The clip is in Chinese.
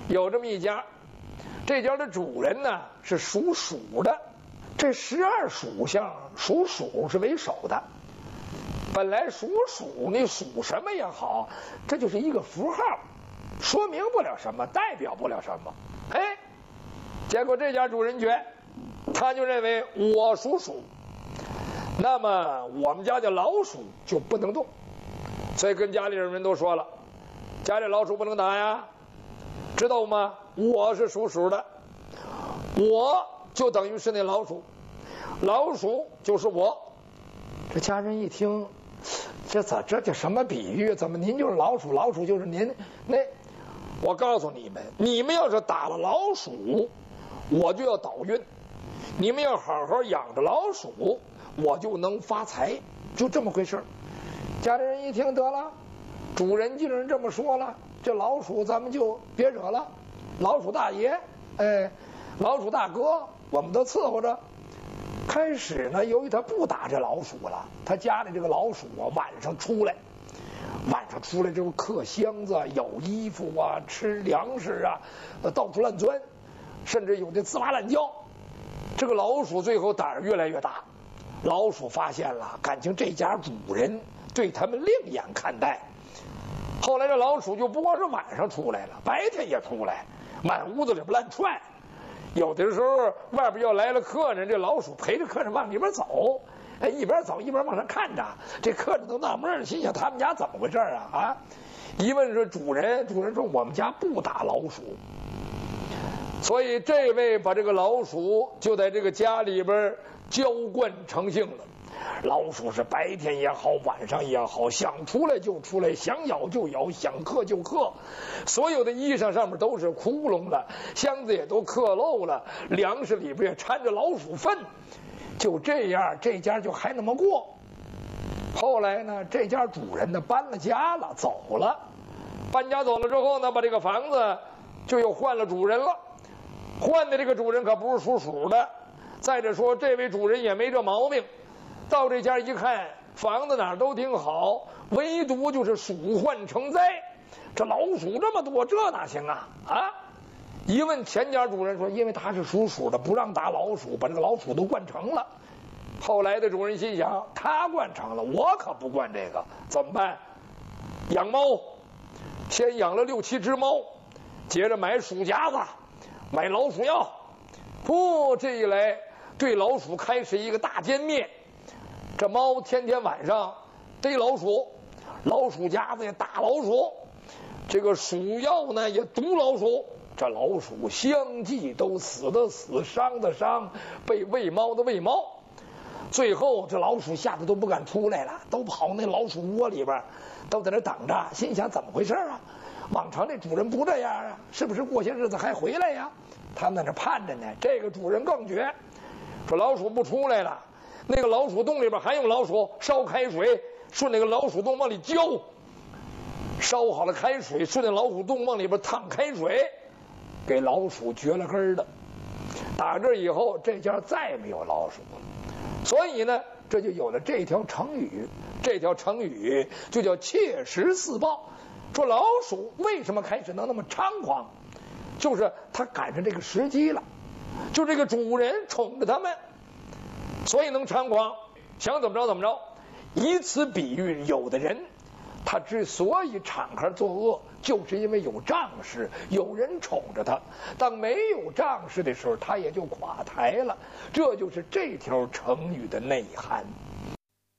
有这么一家，这家的主人呢是属鼠的，这12属相属鼠是为首的。本来属鼠，你属什么也好，这就是一个符号，说明不了什么，代表不了什么。哎，结果这家主人觉，他就认为我属鼠，那么我们家的老鼠就不能动，所以跟家里人都说了，家里老鼠不能打呀，知道吗？我是属鼠的，我就等于是那老鼠，老鼠就是我。这家人一听，这叫什么比喻？怎么您就是老鼠，老鼠就是您？那我告诉你们，你们要是打了老鼠，我就要倒运；你们要好好养着老鼠，我就能发财，就这么回事。家里人一听，得了，主人既然这么说了，这老鼠咱们就别惹了，老鼠大爷，哎，老鼠大哥，我们都伺候着。开始呢，由于他不打这老鼠了，他家里这个老鼠啊，晚上出来之后嗑箱子、咬衣服啊、吃粮食啊，到处乱钻，甚至有的滋哇乱叫。这个老鼠最后胆儿越来越大，老鼠发现了，感情这家主人对他们另眼看待。后来这老鼠就不光是晚上出来了，白天也出来，满屋子里边乱窜。有的时候外边要来了客人，这老鼠陪着客人往里边走，哎，一边走一边往上看着，这客人都纳闷了，心想他们家怎么回事啊？一问说主人说我们家不打老鼠，所以这位把这个老鼠就在这个家里边浇灌成性了。老鼠是白天也好，晚上也好，想出来就出来，想咬就咬，想嗑就嗑。所有的衣裳上面都是窟窿了，箱子也都嗑漏了，粮食里边也掺着老鼠粪。就这样，这家就还那么过。后来呢，这家主人呢搬了家了，走了。搬家走了之后呢，把这个房子就又换了主人了。换的这个主人可不是属鼠的。再者说，这位主人也没这毛病。到这家一看，房子哪儿都挺好，唯独就是鼠患成灾。这老鼠这么多，这哪行啊？一问前家主人说，因为他是属鼠的，不让打老鼠，把这个老鼠都惯成了。后来的主人心想，他惯成了，我可不惯这个，怎么办？养猫，先养了6、7只猫，接着买鼠夹子，买老鼠药。这一来，对老鼠开始一个大歼灭。这猫天天晚上逮老鼠，老鼠夹子也打老鼠，这个鼠药呢也毒老鼠，这老鼠相继都死的死，伤的伤，被喂猫的喂猫。最后这老鼠吓得都不敢出来了，都跑那老鼠窝里边，都在那等着，心想怎么回事啊？往常这主人不这样啊，是不是过些日子还回来呀？他们在那盼着呢。这个主人更绝，说老鼠不出来了，那个老鼠洞里边还有老鼠，烧开水顺那个老鼠洞往里浇，烧好了开水顺那老鼠洞往里边烫开水，给老鼠绝了根的。打这以后，这家再没有老鼠了。所以呢，这就有了这条成语，这条成语就叫窃食私报。说老鼠为什么开始能那么猖狂，就是他赶上这个时机了，就这个主人宠着他们，所以能猖狂，想怎么着怎么着。以此比喻，有的人他之所以敞开作恶，就是因为有仗势，有人宠着他。当没有仗势的时候，他也就垮台了。这就是这条成语的内涵。